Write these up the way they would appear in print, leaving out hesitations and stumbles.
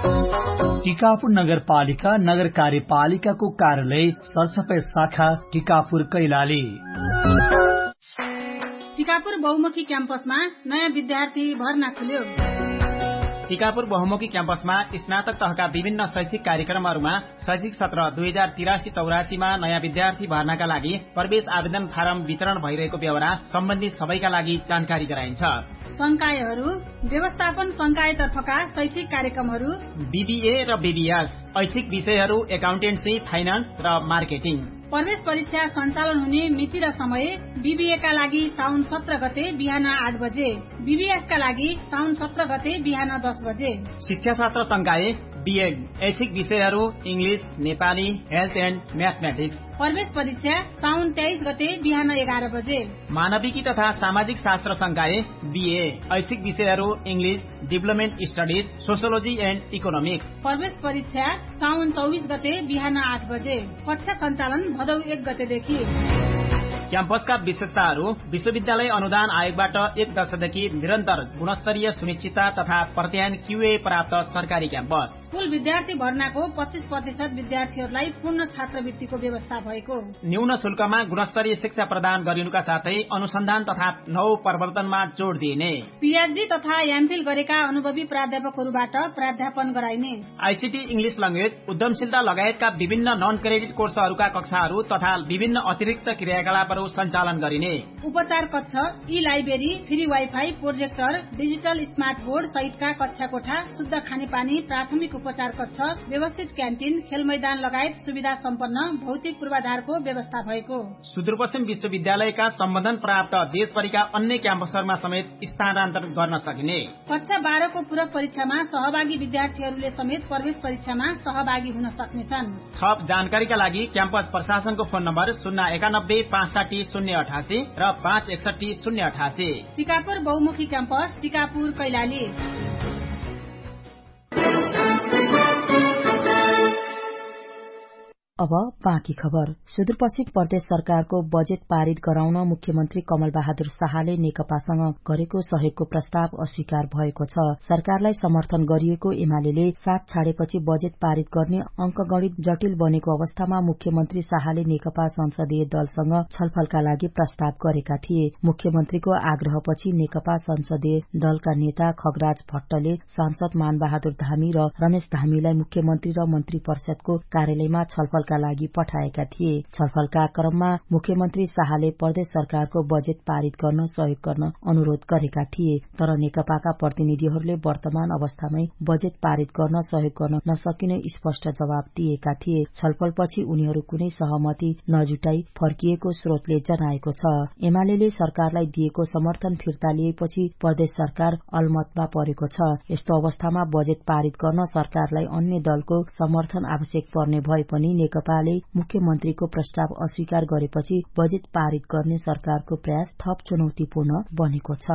टिकापुर नगरपालिका नगर कार्यपालिकाको कार्यालय सरसफाई शाखा टिकापुर कैलाली। टिकापुर बहुमुखी क्याम्पसमा नयाँ विद्यार्थी भर्ना खुल्यो। टिकापुर बहुमुखी क्याम्पसमा स्नातक तहका विभिन्न शैक्षिक कार्यक्रमहरूमा शैक्षिक सत्र 2083-84 मा नयाँ विद्यार्थी भर्नाका लागि प्रवेश आवेदन फारम वितरण भइरहेको बेहोरा सम्बन्धित सबैका लागि जानकारी गराइन्छ। संकायहरू व्यवस्थापन संकायतर्फका शैक्षिक कार्यक्रमहरू बीबीए र बीबीएस, ऐच्छिक विषयहरू एकाउन्टेन्सी, फाइनान्स र मार्केटिङ। प्रवेश परीक्षा सञ्चालन हुने मिति र समय बीबीए का लागि साउन 17 गते बिहान 8 बजे, बीबीएस का लागि साउन 17 गते बिहान 10 बजे। शिक्षाशास्त्र संकाय बीएड, ऐच्छिक विषयहरू English, Nepali, health and mathematics. प्रवेश परीक्षा साउन 23 गते बिहान 11 बजे। मानविकी तथा सामाजिक शास्त्र संकाय बीए, ऐच्छिक विषयहरू English, development studies, sociology and economics. प्रवेश परीक्षा साउन 24 गते बिहान 8 बजे। कक्षा सञ्चालन भदौ 1 गतेदेखि। क्याम्पसका विशेषताहरू विश्वविद्यालय अनुदान आयोगबाट 1 वर्षदेखि निरन्तर गुणस्तरीय सुनिश्चितता तथा प्रत्यायन क्यूए प्राप्त सरकारी क्याम्पस। कुल विद्यार्थी भर्नाको 25% विद्यार्थीहरूलाई पूर्ण छात्रवृत्तिको व्यवस्था भएको। न्यून शुल्कमा गुणस्तरीय शिक्षा प्रदान गरिनुका साथै अनुसन्धान तथा नवप्रवर्तनमा जोड़ दिइने। पीएचडी तथा एमफिल गरेका अनुभवी प्राध्यापकहरूबाट प्राध्यापन गराइने। आईसीटी, इंग्लिश ल्याङ्ग्वेज, उद्यमशीलता लगायतका विभिन्न नन क्रेडिट कोर्सहरूका कक्षाहरू तथा विभिन्न अतिरिक्त क्रियाकलापहरू सञ्चालन गरिने। उपचार कक्ष, ई library, free wifi, projector, digital smart board सहितका कक्षा कोठा, शुद्ध खानेपानी, प्राथमिक उपचार कक्ष, व्यवस्थित क्यान्टिन, खेल मैदान लगायत सुविधा सम्पन्न भौतिक पूर्वाधारको व्यवस्था भएको। सुदूरपश्चिम विश्वविद्यालयका सम्बन्धन प्राप्त देशभरिका अन्य क्याम्पसहरूमा समेत स्थानान्तरण गर्न सकिने। कक्षा 12 को पूरक परीक्षामा सहभागी विद्यार्थीहरूले समेत प्रवेश परीक्षामा सहभागी हुन सक्नेछन्। थप जानकारीका लागि क्याम्पस प्रशासनको फोन नम्बर 091-65-088 र 561-088। टिकापुर बहुमुखी क्याम्पस टिकापुर कैलाली। अब बाँकी खबर। सुदूरपश्चिम प्रदेश सरकारको बजेट पारित गराउन मुख्यमन्त्री कमल बहादुर शाहले नेकपासँग गरेको सहयोगको प्रस्ताव अस्वीकार भएको छ। सरकारलाई समर्थन गरिएको एमाले साथ छाडेपछि बजेट पारित गर्ने अंकगणित जटिल बनेको अवस्थामा मुख्यमन्त्री शाहले नेकपा संसदीय दलसँग छलफलका लागि प्रस्ताव गरेका थिए। मुख्यमन्त्रीको आग्रहपछि नेकपा संसदीय दलका नेता खगराज भट्टले सांसद मानबहादुर धामी र रमेश धामीलाई मुख्यमन्त्री र मन्त्री परिषदको कार्यालयमा छलफल लागि पठाएका थिए। छलफलका क्रममा मुख्यमन्त्री शाहले प्रदेश सरकारको बजेट पारित गर्न सहयोग गर्न अनुरोध गरेका थिए, तर नेकपाका प्रतिनिधिहरूले वर्तमान अवस्थामै बजेट पारित गर्न सहयोग गर्न नसकिने स्पष्ट जवाब दिएका थिए। छलफलपछि उनीहरू कुनै सहमति नजुटाई फर्किएको स्रोतले जनाएको छ। एमाले सरकारलाई दिएको समर्थन फिर्ता लिएपछि प्रदेश सरकार अलमतमा परेको छ। यस्तो अवस्थामा बजेट पारित गर्न सरकारलाई अन्य दलको समर्थन आवश्यक पर्ने भए पनि नेकपाले मुख्यमन्त्रीको प्रस्ताव अस्वीकार गरेपछि बजेट पारित गर्ने सरकारको प्रयास थप चुनौतीपूर्ण बनेको छ।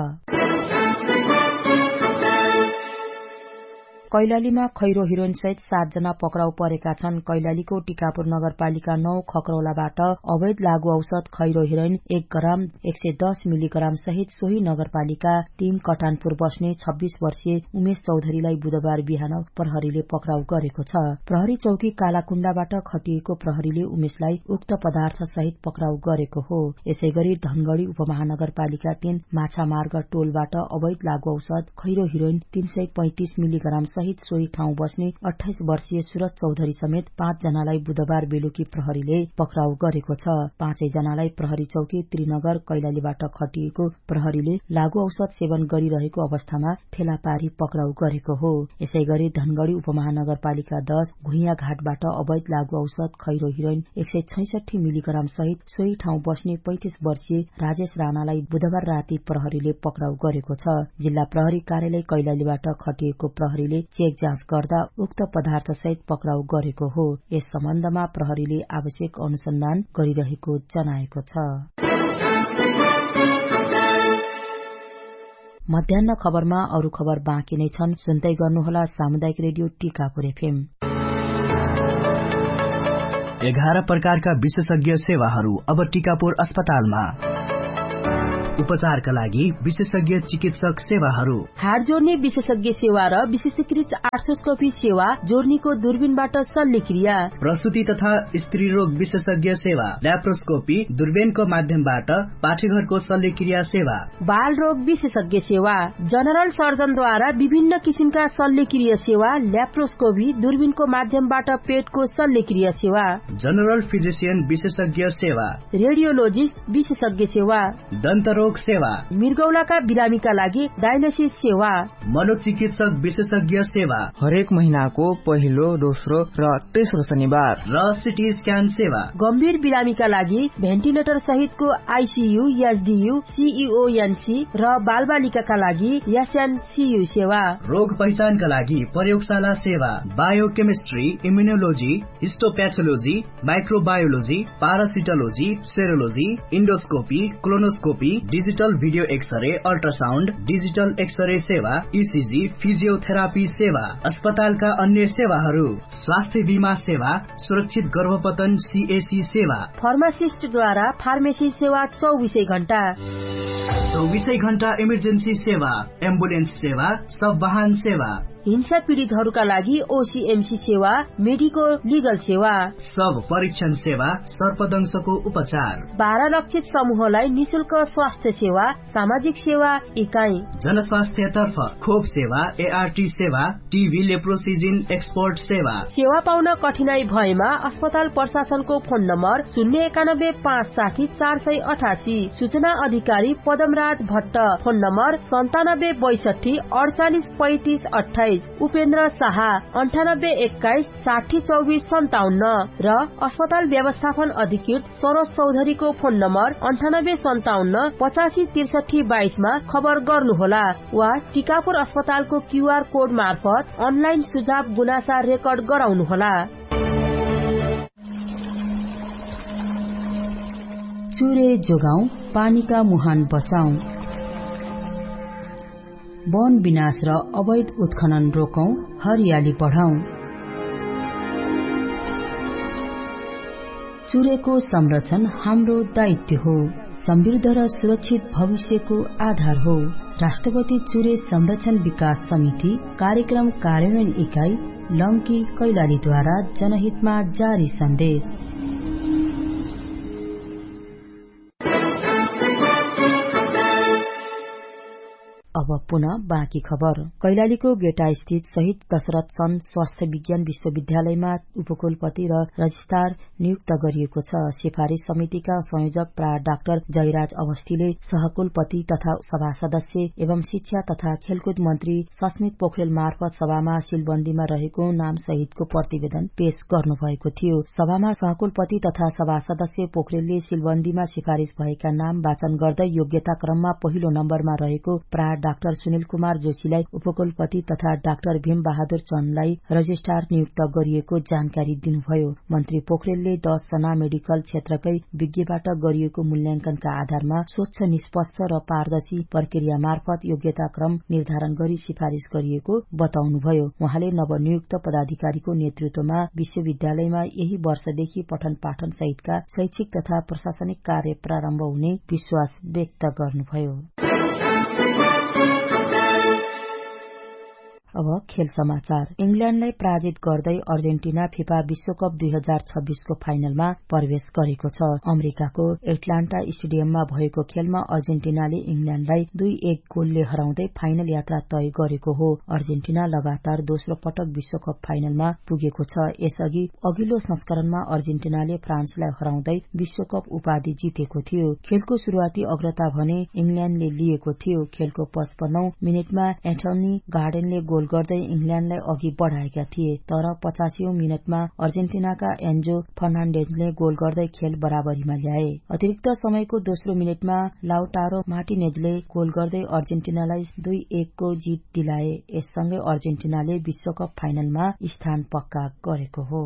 कैलालीमा खैरो हिरोइन सहित 7 जना पक्राउ परेका छन्। कैलालीको टिकापुर नगरपालिका 9 खक्रौलाबाट अवैध लागू औषध खैरो हिरोइन 1 ग्राम 110 मिलिग्राम सहित सोही नगरपालिका 3 कटानपुर बस्ने 26 वर्षीय उमेश चौधरीलाई बुधबार बिहान प्रहरीले पक्राउ गरेको छ। प्रहरी चौकी कालाकुण्डाबाट खटिएको प्रहरीले उमेशलाई उक्त पदार्थ सहित पक्राउ गरेको हो। यसैगरी धनगढ़ी उपमहानगरपालिका 3 माछामार्ग टोलबाट अवैध लागू औषध खैरो हिरोइन 335 मिलिग्राम सहित सोही ठाउँ बस्ने 28 वर्षीय सूरज चौधरी समेत 5 जनालाई बुधबार बेलुकी प्रहरीले पक्राउ गरेको छ। 5 जनालाई प्रहरी चौकी त्रिनगर कैलालीबाट खटिएको प्रहरीले लागू औषध सेवन गरिरहेको अवस्थामा फेला पारी पक्राउ गरेको हो। यसैगरी धनगढ़ी उपमहानगरपालिका 10 घुइया घाटबाट अवैध लागू औषध खैरो हिरोइन 166 मिलिग्राम सहित सोही ठाउँ बस्ने 35 वर्षीय राजेश राणालाई बुधबार राति प्रहरीले पक्राउ गरेको छ। जिल्ला प्रहरी कार्यालय कैलालीबाट खटिएको प्रहरीले चेक जाँच गर्दा उक्त पदार्थ सहित पक्राउ गरेको हो। यस सम्बन्धमा प्रहरीले आवश्यक अनुसन्धान गरिरहेको जनाएको छ। मध्याह्न खबरमा अरू खबर बाँकी नै छन्, सुन्दै गर्नुहोला सामुदायिक रेडियो टिकापुर एफएम। 11 प्रकारका विशेषज्ञ सेवाहरू अब टिकापुर अस्पतालमा। उपचारका लागि विशेषज्ञ चिकित्सक सेवाहरू, हाड जोड्ने विशेषज्ञ सेवा र विशेषीकृत आर्थ्रोस्कोपी सेवा, जोर्नीको दूरबीनबाट शल्यक्रिया, प्रसुति तथा स्त्री रोग विशेषज्ञ सेवा, ल्याप्रोस्कोपी दूरबीनको माध्यमबाट पाठेघरको शल्यक्रिया सेवा, बाल रोग विशेषज्ञ सेवा, जनरल सर्जनद्वारा विभिन्न किसिमका शल्यक्रिया सेवा, ल्याप्रोस्कोपी दूरबीनको माध्यमबाट पेटको शल्यक्रिया सेवा, जनरल फिजिशियन विशेषज्ञ सेवा, रेडियोलोजिस्ट विशेषज्ञ सेवा, दन्तरोग सेवा, मृगौलाका बिरामीका लागि डायलिसिस सेवा, मनोचिकित्सक विशेषज्ञ सेवा, हरेक महिनाको पहिलो, दोस्रो र तेस्रो शनिबार, र सिटी स्क्यान सेवा, गम्भीर बिरामीका लागि भेन्टिलेटर सहितको आईसीयू, एसडीयू, सीईओएनसी र बालबालिकाका लागि एसएनसीयू सेवा, रोग पहिचानका लागि प्रयोगशाला सेवा, biochemistry, immunology, हिस्टोप्याथोलोजी, microbiology, पारासिटोलोजी, सेरोलोजी, endoscopy, colonoscopy, digital video x-ray, ultrasound, digital x-ray सेवा, ईसीजी, फिजियोथेरापी सेवा, अस्पतालका अन्य सेवाहरू, स्वास्थ्य बीमा सेवा, सुरक्षित गर्भपतन सीएसी सेवा, फार्मासिस्टद्वारा फार्मेसी सेवा 24 घण्टा, 24 घण्टा इमर्जेन्सी सेवा, एम्बुलेन्स सेवा, सब वाहन सेवा, हिंसा पीड़ितहरूका लागि ओसीएमसी सेवा, मेडिको लिगल सेवा, सब परीक्षण सेवा, सर्पदंशको उपचार, 12 लक्षित समूहलाई निशुल्क स्वास्थ्य सेवा, सामाजिक सेवा इकाइ, जनस्वास्थ्यतर्फ खोप सेवा, एआरटी सेवा, टीबी लेप्रोसिजिन एक्सपोर्ट सेवा पाउन कठिनाई भएमा अस्पताल प्रशासनको फोन नम्बर 091 560 488, सूचना अधिकारी पदमराज भट्ट, फोन नम्बर 97 62 48 35 28, उपेन्द्र शाह 98 21 60 24 57 र अस्पताल व्यवस्थापन अधिकृत सरोज चौधरीको फोन नम्बर 98 57 85 63 22 मा खबर गर्नुहोला वा टिकापुर अस्पतालको क्यूआर कोड मार्फत अनलाइन सुझाव गुनासा रेकर्ड गराउनुहोला। चुरे जोगाउँ, पानीका मुहान बचाउँ, वन विनाश र अवैध उत्खनन रोकौं, हरियाली बढाउँ। चुरेको संरक्षण हाम्रो दायित्व हो, समृद्ध र सुरक्षित भविष्यको आधार हो। राष्ट्रपति चुरे संरक्षण विकास समिति कार्यक्रम कार्यान्वयन इकाइ लङ्की कैलालीद्वारा जनहितमा जारी सन्देश। अब पुनः बाँकी खबर। कैलालीको गेटा स्थित शहीद दशरथ चन्द स्वास्थ्य विज्ञान विश्वविद्यालयमा उपकुलपति र रजिस्ट्रार नियुक्त गरिएको छ। सिफारिश समितिका संयोजक प्रा डाक्टर जयराज अवस्थीले सहकुलपति तथा सभा सदस्य एवं शिक्षा तथा खेलकुद मन्त्री सस्मित पोखरेल मार्फत सभामा सिलबन्दीमा रहेको नाम सहितको प्रतिवेदन पेश गर्नुभएको थियो। सभामा सहकुलपति तथा सभा सदस्य पोखरेलले सिलबन्दीमा सिफारिश भएका नाम वाचन गर्दै योग्यता क्रममा पहिलो नम्बरमा रहेको प्रा डाक्टर सुनिल कुमार जोशीलाई उपकुलपति तथा डाक्टर भीम बहादुर चन्दलाई रजिस्ट्रार नियुक्त गरिएको जानकारी दिनुभयो। मन्त्री पोखरेलले 10 जना मेडिकल क्षेत्रकै विज्ञबाट गरिएको मूल्याङ्कनका आधारमा स्वच्छ, निष्पक्ष र पारदर्शी प्रक्रिया मार्फत योग्यता क्रम निर्धारण गरी सिफारिश गरिएको बताउनुभयो। उहाँले नवनियुक्त पदाधिकारीको नेतृत्वमा विश्वविद्यालयमा यही वर्षदेखि पठन पाठन सहितका शैक्षिक तथा प्रशासनिक कार्य प्रारम्भ हुने विश्वास व्यक्त गर्नुभयो। अब खेल समाचार। इंग्ल्याण्डलाई पराजित गर्दै अर्जेन्टिना फिफा विश्वकप 2026 को फाइनलमा प्रवेश गरेको छ। अमेरिकाको एटलान्टा स्टेडियममा भएको खेलमा अर्जेन्टिनाले इंग्ल्याण्डलाई 2-1 गोलले हराउँदै फाइनल यात्रा तय गरेको हो। अर्जेन्टिना लगातार दोस्रो पटक विश्वकप फाइनलमा पुगेको छ। यसअघि अघिल्लो संस्करणमा अर्जेन्टिनाले फ्रान्सलाई हराउँदै विश्वकप उपाधि जितेको थियो। खेलको शुरूआती अग्रता भने इंग्ल्याण्डले लिएको थियो। खेलको 55औं मिनेटमा एन्टनी गार्डेनले गोल गर्दै इंग्ल्याण्डलाई अघि बढ़ाएका थिए, तर 85औं मिनेटमा अर्जेन्टिनाका एन्जो फर्नान्डेजले गोल गर्दै खेल बराबरीमा ल्याए। अतिरिक्त समयको दोस्रो मिनेटमा लाउटारो मार्टिनेजले गोल गर्दै अर्जेन्टिनालाई 2-1 को जित दिलाए। यससँगै अर्जेन्टिनाले विश्वकप फाइनलमा स्थान पक्का गरेको हो।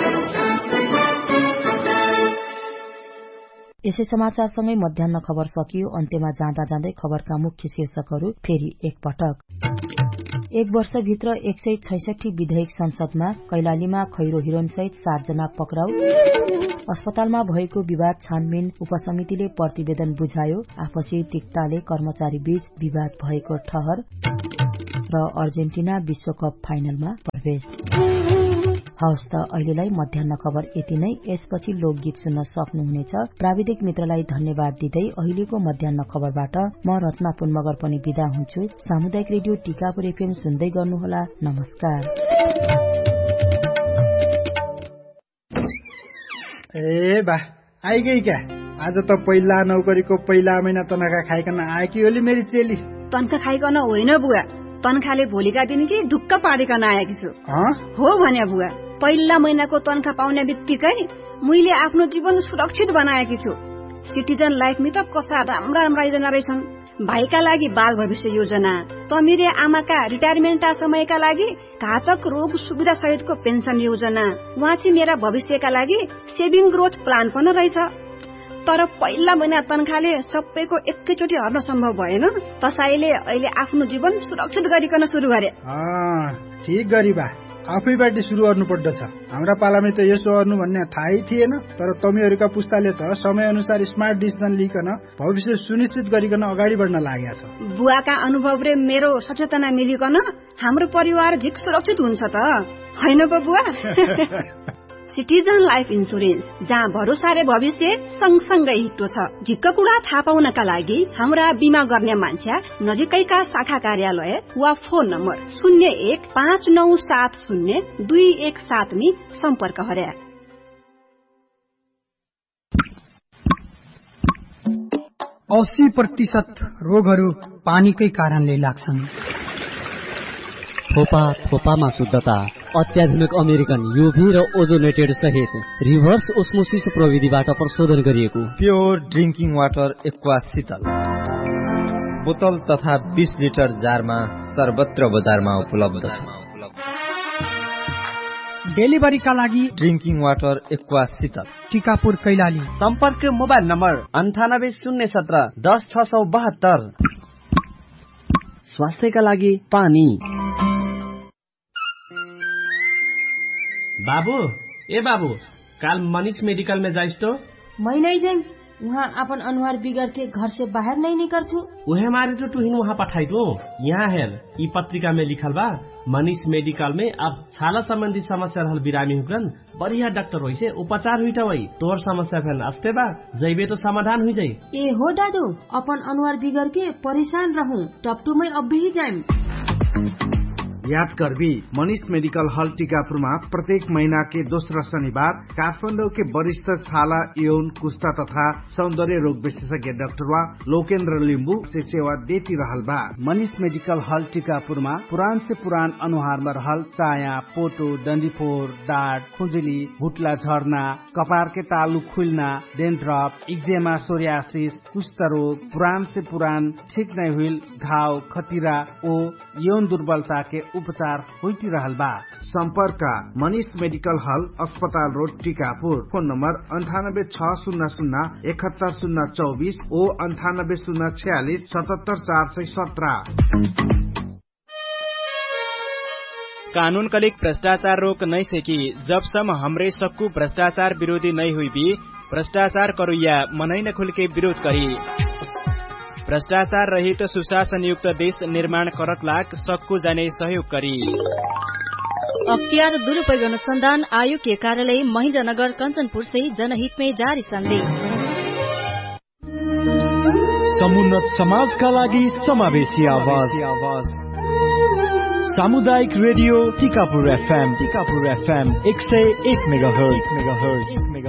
यसै समाचारसँगै मध्याह्न खबर सकियो। अन्त्यमा जाँदा जाँदै खबरका मुख्य शीर्षकहरू फेरि एकपटक। एक वर्षभित्र 166 विधेयक संसदमा, कैलालीमा खैरो हिरोइन सहित 7 जना पक्राउ। अस्पतालमा भएको विवाद छानबिन उपसमितिले प्रतिवेदन बुझायो। आपसी तिक्ताले कर्मचारी बीच विवाद भएको ठहर। र अर्जेन्टिना विश्वकप फाइनलमा प्रवेश। हवस् त अहिलेलाई मध्याह्न खबर यति नै। यसपछि लोकगीत सुन्न सक्नुहुनेछ। प्राविधिक मित्रलाई धन्यवाद दिँदै अहिलेको मध्याह्न खबरबाट म रत्ना पुनमगर पनि बिदा हुन्छु। सामुदायिक रेडियो टिकापुर एफएम सुन्दै गर्नुहोला। नमस्कार। ए बा आइगई क्या? आज त पहिला नौकरीको पहिला महिना तनखा खाइकन आएकी होली मेरी चेली। तनखा खाइकन होइन बुवा, तनखाले भोलिका दिन कि ढुक्क पारिकन आएकी छु। हो भने बुवा, पहिला महिनाको तनखा पाउने बित्तिकै मैले आफ्नो जीवन सुरक्षित बनाएकी छु। सिटिजन लाइफमा त कसा राम्रा राम्रा योजना रहेछन्। भाइका लागि बाल भविष्य योजना, तमिरे आमाका रिटायरमेन्टका समयका लागि घातक रोग सुविधा सहितको पेन्सन योजना, उहाँ मेरा भविष्यका लागि सेभिङ ग्रोथ प्लान पनि रहेछ। तर पहिला महिना तनखाले सबैको एकैचोटि हर्न सम्भव भएन। त्यसैले अहिले आफ्नो जीवन सुरक्षित गरिकन सुरु गरे। ठीक गरी बा, आफैबाट सुरु गर्नु पर्दछ। हाम्रा पालामा त यसो गर्नु भन्ने थाहै थिएन। तर तपाईहरुका पुस्ताले त समय अनुसार स्मार्ट डिसिजन लिकन भविष्य सुनिश्चित गरिकन अगाडि बढ्न लागेका छ। बुवाका अनुभव र मेरो सचेतना मिलिकन हाम्रो परिवार झिक सुरक्षित हुन्छ त हैन बुवा? सिटिजन लाइफ इन्सुरेन्स, जहाँ भरोसा र भविष्य सँगसँगै हिट्टो छ। झिक्क कुरा थाहा पाउनका लागि हाम्रा बिमा गर्ने मान्छे नजिकैका शाखा कार्यालय वा फोन नम्बर 0159702117 मी सम्पर्क गरे। 80% रोगहरू पानीकै कारणले लाग्छन्। थोपामा शुद्धता, अत्याधुनिक अमेरिकन युभी र ओजोनेटेड सहित रिभर्स ओस्मोसिस प्रविधिबाट प्रशोधन गरिएको प्योर ड्रिंकिङ वाटर एक्वा शीतल बोतल तथा 20 लिटर जारमा सर्वत्र बजारमा उपलब्ध छ। डेलिभरीका लागि ड्रिंकिङ वाटर एक्वा शीतल, टिकापुर कैलाली। सम्पर्क मोबाइल नम्बर 9817 10672। स्वास्थ्यका लागि पानी। बाबू ए बाबू, काल मनीष मेडिकल में जाइस तो? मैं नहीं जाऊँ, वहाँ अपन अनुहार बिगड़ के घर से बाहर नहीं निकल छू। वह हमारे तो तुहिन वहाँ पठाई दो। यहाँ है ई पत्रिका में लिखल बा, मनीष मेडिकल में अब छाला संबंधी समस्या रहल बिरामी हुकन बढ़िया डॉक्टर होई से उपचार हुई वही तोर समस्या फैल अस्ते बा जैबे तो समाधान हुई जाये। ए हो दादू, अपन अनुहार बिगड़ के परेशान रहूं, टपटू में अब भी जाए। याद करबी, मनीष मेडिकल हॉल टीकापुर में प्रत्येक महीना के दोस्रो शनिवार काठमाडौँ के वरिष्ठ छाला, यौन, कुष्ठा तथा सौंदर्य रोग विशेषज्ञ डाक्टर लोकेन्द्र लिम्बू से सेवा देती रहल बा। मनीष मेडिकल हॉल टीकापुर में पुरान से पुरान अनुहार में रहल चाया, पोटो, डंडीफोर, दाढ़, खुजली, भुटला झर्ना, कपार के तालु खुलना, डेन्ड्रफ, एक्जेमा, सोरियासिस, कुष्ठ रोग, पुरान से पुरान ठीक नहीं हुई घाव, खतिरा ओ यौन दुर्बलता के उपचार होती रहल बा। संपर्क मनीष मेडिकल हॉल, अस्पताल रोड, टीकापुर। फोन नंबर 9860071024 ओ 9806477417। कानून कलिक भ्रष्टाचार रोक नहीं सकी जबसम्म हमरे सक्कू भ्रष्टाचार विरोधी नहीं हुई भी भ्रष्टाचार करुया मनै न खुल के विरोध करी। भ्रष्टाचार रहित सुशासन युक्त देश निर्माण करत लाग सक्कू जाने सहयोग करी। अख्तियार दुरुपयोग अनुसंधान आयोग के कार्यालय महेन्द्रनगर कंचनपुर से जनहित में जारी संदेश। समुन्नत समाज का लागि समावेशी आवाज। सामुदायिक रेडियो टिकापुर FM 101 मेगाहर्ज।